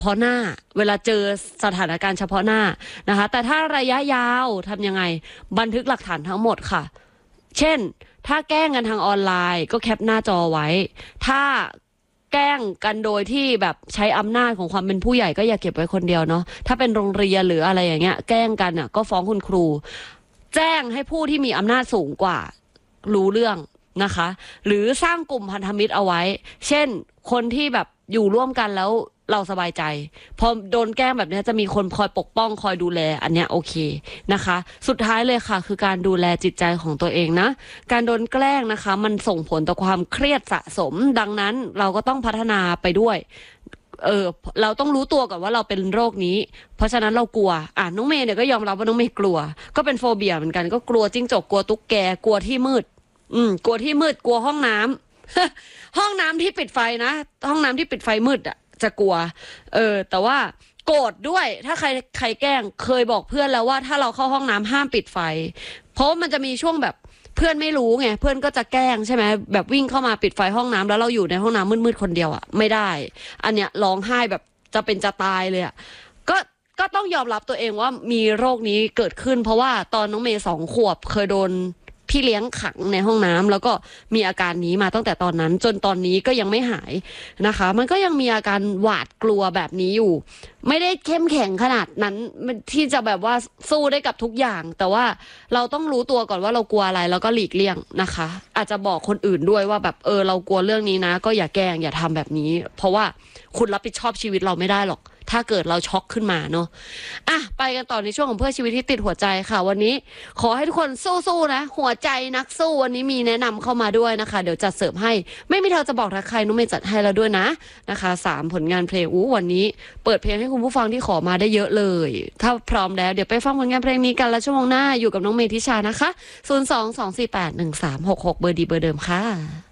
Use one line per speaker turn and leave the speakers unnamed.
เฉพาะหน้าเวลาเจอสถานการณ์เฉพาะหน้านะคะแต่ถ้าระยะยาวทำยังไงบันทึกหลักฐานทั้งหมดค่ะเช่นถ้าแกล้งกันทางออนไลน์ก็แคปหน้าจอไว้ถ้าแกล้งกันโดยที่แบบใช้อำนาจของความเป็นผู้ใหญ่ก็อย่าเก็บไว้คนเดียวเนาะถ้าเป็นโรงเรียนหรืออะไรอย่างเงี้ยแกล้งกันอ่ะก็ฟ้องคุณครูแจ้งให้ผู้ที่มีอำนาจสูงกว่ารู้เรื่องนะคะหรือสร้างกลุ่มพันธมิตรเอาไว้เช่นคนที่แบบอยู่ร่วมกันแล้วเราสบายใจพอโดนแกล้งแบบนี้จะมีคนคอยปกป้องคอยดูแลอันเนี้ยโอเคนะคะสุดท้ายเลยค่ะคือการดูแลจิตใจของตัวเองนะการโดนแกล้งนะคะมันส่งผลต่อความเครียดสะสมดังนั้นเราก็ต้องพัฒนาไปด้วยเราต้องรู้ตัวก่อนว่าเราเป็นโรคนี้เพราะฉะนั้นเรากลัวน้องเมย์เนี่ยก็ยอมรับว่าน้องเมย์กลัวก็เป็นโฟเบียเหมือนกันก็กลัวจิ้งจกกลัวตุ๊กแกกลัวที่มืดกลัวที่มืดกลัวห้องน้ำ ห้องน้ำที่ปิดไฟนะห้องน้ำที่ปิดไฟมืดจะกลัวแต่ว่าโกรธด้วยถ้าใครแกล้งเคยบอกเพื่อนแล้วว่าถ้าเราเข้าห้องน้ำห้ามปิดไฟเพราะมันจะมีช่วงแบบเพื่อนไม่รู้ไงเพื่อนก็จะแกล้งใช่ไหมแบบวิ่งเข้ามาปิดไฟห้องน้ำแล้วเราอยู่ในห้องน้ำมืดๆคนเดียวไม่ได้อันเนี้ยร้องไห้แบบจะเป็นจะตายเลยก็ต้องยอมรับตัวเองว่ามีโรคนี้เกิดขึ้นเพราะว่าตอนน้องเมย์2 ขวบเคยโดนพี่เลี้ยงขังในห้องน้ำแล้วก็มีอาการนี้มาตั้งแต่ตอนนั้นจนตอนนี้ก็ยังไม่หายนะคะมันก็ยังมีอาการหวาดกลัวแบบนี้อยู่ไม่ได้เข้มแข็งขนาดนั้นที่จะแบบว่าสู้ได้กับทุกอย่างแต่ว่าเราต้องรู้ตัวก่อนว่าเรากลัวอะไรแล้วก็หลีกเลี่ยงนะคะอาจจะบอกคนอื่นด้วยว่าแบบเรากลัวเรื่องนี้นะก็อย่าแกล้งอย่าทำแบบนี้เพราะว่าคุณรับผิดชอบชีวิตเราไม่ได้หรอกถ้าเกิดเราช็อกขึ้นมาเนาะไปกันต่อในช่วงของเพื่อชีวิตที่ติดหัวใจค่ะวันนี้ขอให้ทุกคนสู้ๆนะหัวใจนักสู้วันนี้มีแนะนำเข้ามาด้วยนะคะเดี๋ยวจัดเสิร์ฟให้ไม่มีเธอจะบอกรักใครนุ้มไม่จัดให้แล้วด้วยนะคะ3 ผลงานเพลงวันนี้เปิดเพลงให้คุณผู้ฟังที่ขอมาได้เยอะเลยถ้าพร้อมแล้วเดี๋ยวไปฟังผลงานเพลงนี้กันแล้วชั่วโมงหน้าอยู่กับน้องเมธิชานะคะ022481366เบอร์ดีเบอร์เดิมค่ะ